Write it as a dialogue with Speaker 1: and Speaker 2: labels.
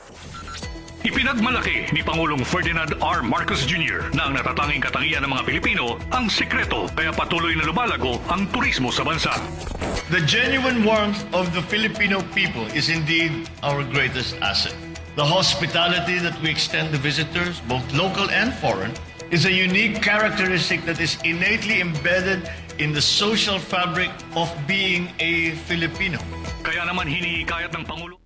Speaker 1: Ipinagmalaki ni Pangulong Ferdinand R. Marcos Jr. na ang natatanging katangian ng mga Pilipino ang sikreto kaya patuloy na lumalago ang turismo sa bansa.
Speaker 2: The genuine warmth of the Filipino people is indeed our greatest asset. The hospitality that we extend to visitors, both local and foreign, is a unique characteristic that is innately embedded in the social fabric of being a Filipino.
Speaker 1: Kaya naman hinihikayat ng Pangulo